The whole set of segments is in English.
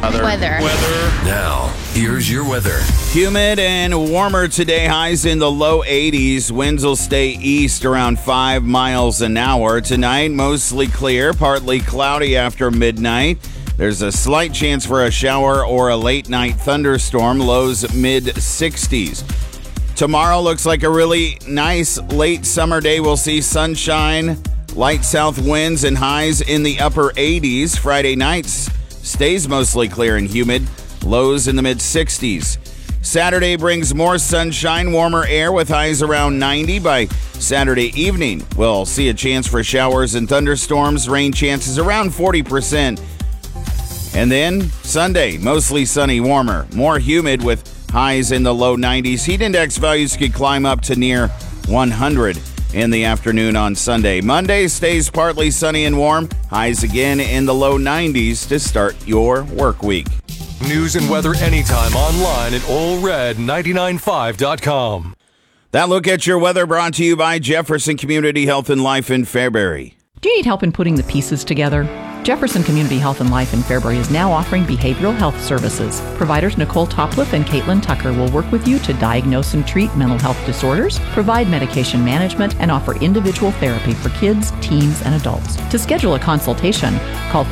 Weather. Now, here's your weather. Humid and warmer today. Highs in the low 80s. Winds will stay east around 5 miles an hour. Tonight, mostly clear, partly cloudy after midnight. There's a slight chance for a shower or a late night thunderstorm. Lows mid-60s. Tomorrow looks like a really nice late summer day. We'll see sunshine, light south winds, and highs in the upper 80s. Friday nights stays mostly clear and humid. Lows in the mid-60s. Saturday brings more sunshine, warmer air with highs around 90. By Saturday evening, we'll see a chance for showers and thunderstorms. Rain chances around 40%. And then Sunday, mostly sunny, warmer, more humid with highs in the low 90s. Heat index values could climb up to near 100 in the afternoon on Sunday. Monday stays partly sunny and warm. Highs again in the low 90s to start your work week. News and weather anytime online at allred995.com. That look at your weather brought to you by Jefferson Community Health and Life in Fairbury. Do you need help in putting the pieces together? Jefferson Community Health and Life in Fairbury is now offering behavioral health services. Providers Nicole Topliff and Caitlin Tucker will work with you to diagnose and treat mental health disorders, provide medication management, and offer individual therapy for kids, teens, and adults. To schedule a consultation, call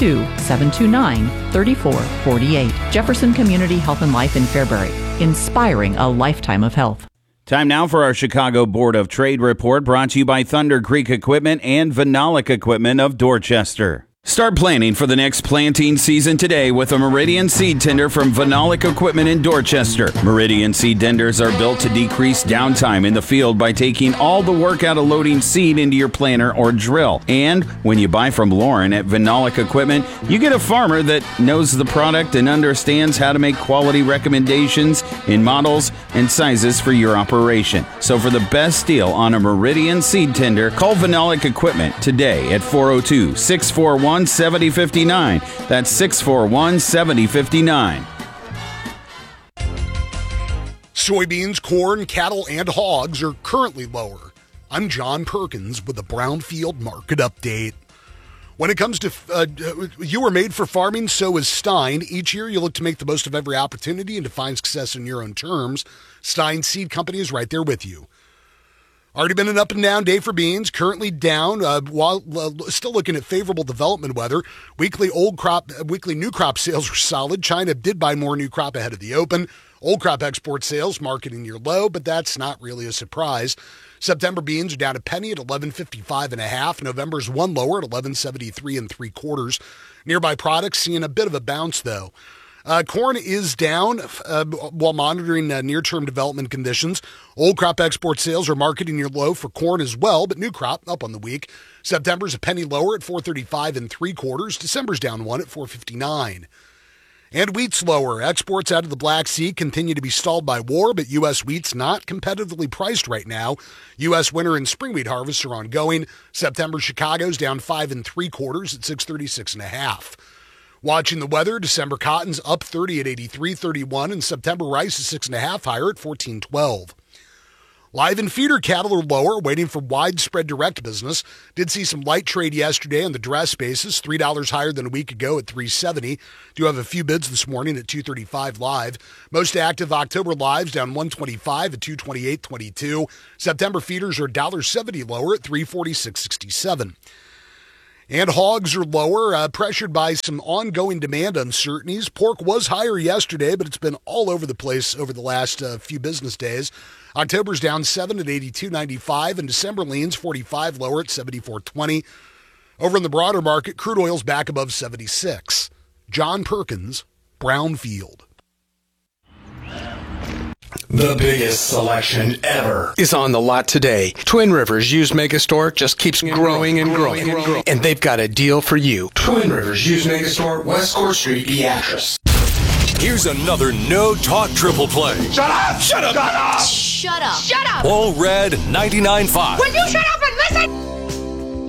402-729-3448. Jefferson Community Health and Life in Fairbury, inspiring a lifetime of health. Time now for our Chicago Board of Trade report, brought to you by Thunder Creek Equipment and Vinolic Equipment of Dorchester. Start planning for the next planting season today with a Meridian seed tender from Vinolic Equipment in Dorchester. Meridian seed tenders are built to decrease downtime in the field by taking all the work out of loading seed into your planter or drill. And when you buy from Lauren at Vinolic Equipment, you get a farmer that knows the product and understands how to make quality recommendations in models and sizes for your operation. So for the best deal on a Meridian seed tender, call Vinolic Equipment today at 402-641-7059. That's 641-7059. Soybeans, corn, cattle, and hogs are currently lower. I'm John Perkins with the Brownfield Market Update. When it comes to you were made for farming, so is Stein. Each year you look to make the most of every opportunity and to find success in your own terms. Stein Seed Company is right there with you. Already been an up and down day for beans, currently down while still looking at favorable development weather. Weekly new crop sales are solid. China did buy more new crop ahead of the open. Old crop export sales marketing near low, but that's not really a surprise. September beans are down a penny at 11.55.5. November's one lower at 11.73 3/4. Nearby products seeing a bit of a bounce though. Corn is down while monitoring near-term development conditions. Old crop export sales are marketing near low for corn as well, but new crop up on the week. September's a penny lower at 4.35 3/4. December's down one at 4.59. And wheat's lower. Exports out of the Black Sea continue to be stalled by war, but U.S. wheat's not competitively priced right now. U.S. winter and spring wheat harvests are ongoing. September Chicago's down 5 3/4 at 636.5. Watching the weather, December cotton's up 30 at 83.31, and September rice is 6.5 higher at 14.12. Live and feeder cattle are lower, waiting for widespread direct business. Did see some light trade yesterday on the dress basis, $3 higher than a week ago at $3.70. Do have a few bids this morning at $2.35 live. Most active October lives down $1.25 at $2.28.22. September feeders are $1.70 lower at $3.46.67. And hogs are lower, pressured by some ongoing demand uncertainties. Pork was higher yesterday, but it's been all over the place over the last few business days. October's down 7 at 82.95, and December leans 45 lower at 74.20. Over in the broader market, crude oil's back above 76. John Perkins, Brownfield. The biggest selection ever is on the lot today. Twin Rivers Used Megastore just keeps growing and growing. And they've got a deal for you. Twin Rivers Used Megastore, West Court Street, Beatrice. Here's another No Talk triple play. Shut up! Shut up! Shut up! Shut up! Shut up! All Red 99.5. Will you shut up and listen?